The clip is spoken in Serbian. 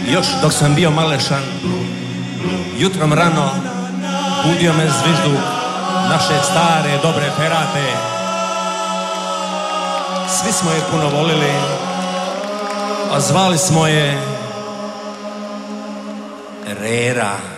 Još dok sam bio malešan, jutrom rano budio me zvižduk naše stare dobre Ferate. Svi smo je puno volili, a zvali smo je Rera.